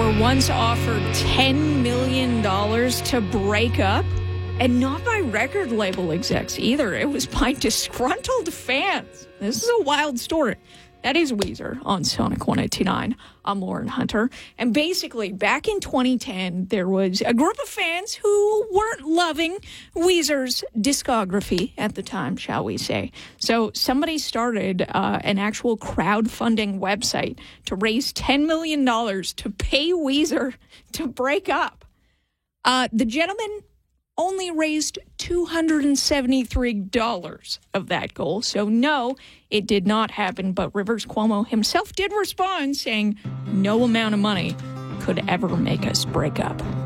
were once offered $10 million to break up, and not by record label execs either. It was by disgruntled fans. This is a wild story. That is Weezer on Sonic 102.9. I'm Lauren Hunter. And basically, back in 2010, there was a group of fans who weren't loving Weezer's discography at the time, shall we say. So somebody started an actual crowdfunding website to raise $10 million to pay Weezer to break up. The gentleman only raised $273 of that goal. So no, it did not happen. But Rivers Cuomo himself did respond, saying no amount of money could ever make us break up.